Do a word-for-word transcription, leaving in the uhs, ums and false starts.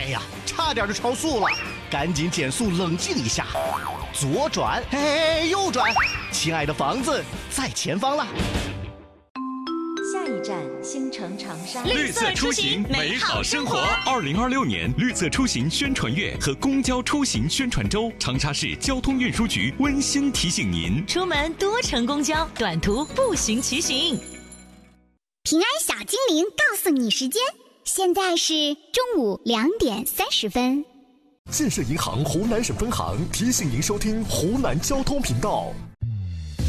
呀，差点就超速了，赶紧减速冷静一下，左转，嘿嘿，右转，亲爱的房子在前方了。 下一站，新城长沙。 绿色出行，美好生活。二零二六年绿色出行宣传月和公交出行宣传周，长沙市交通运输局温馨提醒您： 出门多乘公交，短途步行骑行。 平安小精灵告诉你时间，现在是中午两点三十分。 建设银行湖南省分行提醒您收听湖南交通频道。